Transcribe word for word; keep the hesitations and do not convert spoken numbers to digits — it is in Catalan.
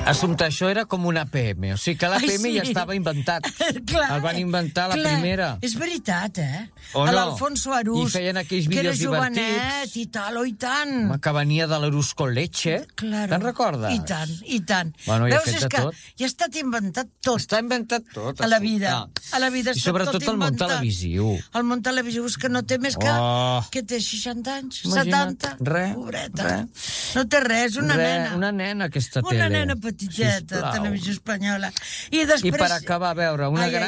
Assumpte, això era com una A P M, o sigui que l'A P M Ai, sí. ja estava inventat. Clar, El van inventar la clar. primera. És veritat, eh? O no? L'Alfonso Arús, I feien aquells que era vídeos jovenet divertits. i tal, oh, i tant. Que venia de l'Arús con leche. Claro. Te'n recordes? I tant, i tant. Bueno, ja ha Veus, fet és de que tot. ja ha estat inventat tot. Està inventat tot. A la vida. escolta. A la vida I està sobretot tot el món inventat. televisiu. El món televisiu és que no té més que... Oh. Que té seixanta anys, Imagina't. setanta. Res, Pobreta. res. No té res, una Re, nena. Una nena, aquesta tele. Una nena petiteta, Sisplau. televisió espanyola. I després... I per acabar, a veure, una Ai, gran